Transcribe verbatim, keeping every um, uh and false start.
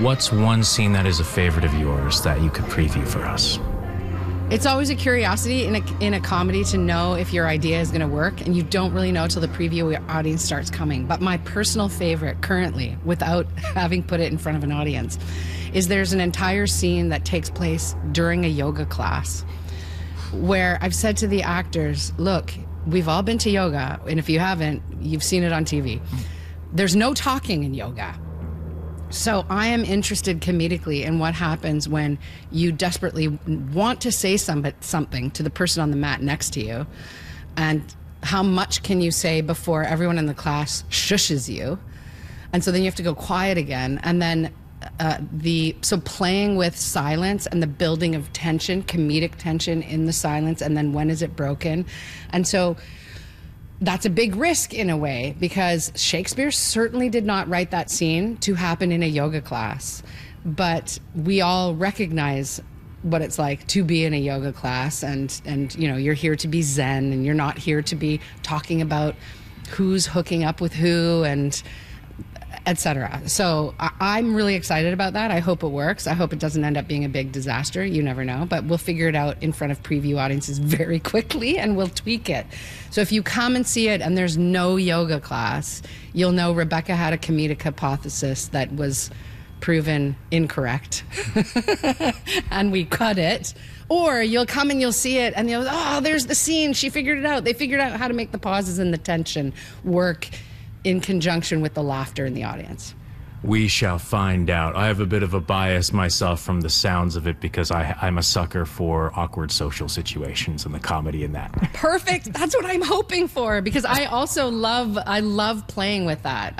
What's one scene that is a favorite of yours that you could preview for us? It's always a curiosity in a, in a comedy to know if your idea is going to work, and you don't really know till the preview audience starts coming. But my personal favorite currently, without having put it in front of an audience, is there's an entire scene that takes place during a yoga class where I've said to the actors, look, we've all been to yoga, and if you haven't, you've seen it on T V. There's no talking in yoga. So I am interested comedically in what happens when you desperately want to say some, something to the person on the mat next to you, and how much can you say before everyone in the class shushes you, and so then you have to go quiet again, and then uh, the so playing with silence and the building of tension, comedic tension in the silence, and then when is it broken, and so. That's a big risk in a way, because Shakespeare certainly did not write that scene to happen in a yoga class. But we all recognize what it's like to be in a yoga class, and, and you know, you're here to be zen, and you're not here to be talking about who's hooking up with who and et cetera. So I- I'm really excited about that. I hope it works. I hope it doesn't end up being a big disaster. You never know. But we'll figure it out in front of preview audiences very quickly, and we'll tweak it. So if you come and see it and there's no yoga class, you'll know Rebecca had a comedic hypothesis that was proven incorrect. And we cut it. Or you'll come and you'll see it and you'll, oh, there's the scene. She figured it out. They figured out how to make the pauses and the tension work in conjunction with the laughter in the audience. We shall find out. I have a bit of a bias myself from the sounds of it, because I, I'm a sucker for awkward social situations and the comedy in that. Perfect. That's what I'm hoping for, because I also love, I love playing with that.